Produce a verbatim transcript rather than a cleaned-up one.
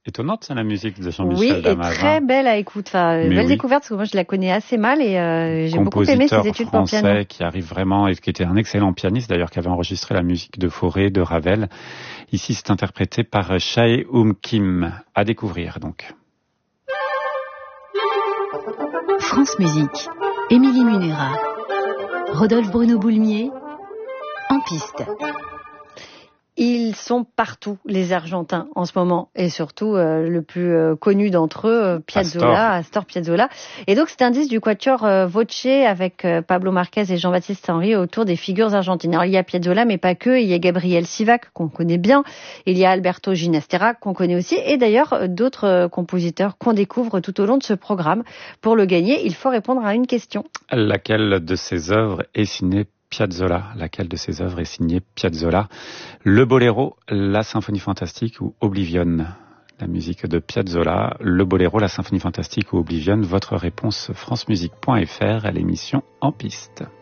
Étonnante, c'est la musique de Jean-Michel Oui, Damas. et très belle à écoute. Enfin, Mais belle oui. découverte, parce que moi, je la connais assez mal et euh, j'ai beaucoup aimé ses études pour piano. Compositeur français qui arrive vraiment, et qui était un excellent pianiste d'ailleurs, qui avait enregistré la musique de Fauré, de Ravel. Ici, c'est interprété par Chae-Hum Kim. À découvrir, donc. France Musique. Émilie Munera. Rodolphe Bruno Boulmier. En piste. Ils sont partout, les Argentins, en ce moment. Et surtout, euh, le plus euh, connu d'entre eux, euh, Piazzolla, Astor. Astor Piazzolla. Et donc, c'est un disque du quatuor euh, Voce avec euh, Pablo Marquez et Jean-Baptiste Henry autour des figures argentines. Alors, il y a Piazzolla, mais pas que. Il y a Gabriel Sivac, qu'on connaît bien. Il y a Alberto Ginastera, qu'on connaît aussi. Et d'ailleurs, d'autres euh, compositeurs qu'on découvre tout au long de ce programme. Pour le gagner, il faut répondre à une question. Laquelle de ces œuvres est signée Piazzolla? Laquelle de ses œuvres est signée Piazzolla? Le Boléro, la Symphonie Fantastique ou Oblivion? La musique de Piazzolla, le Boléro, la Symphonie Fantastique ou Oblivion? Votre réponse francemusique point f r à l'émission En Piste.